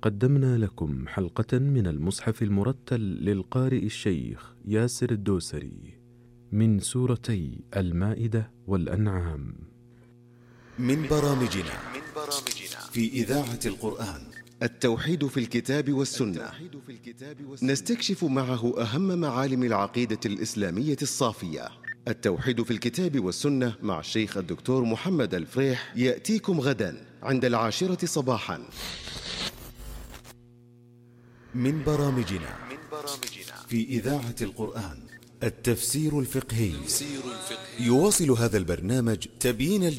قدمنا لكم حلقة من المصحف المرتل للقارئ الشيخ ياسر الدوسري من سورتي المائدة والأنعام. من برامجنا في إذاعة القرآن التوحيد في الكتاب والسنة، نستكشف معه أهم معالم العقيدة الإسلامية الصافية. التوحيد في الكتاب والسنة مع الشيخ الدكتور محمد الفريح يأتيكم غدا عند 10 صباحا. من برامجنا في إذاعة القرآن التفسير الفقهي. يواصل هذا البرنامج تبيين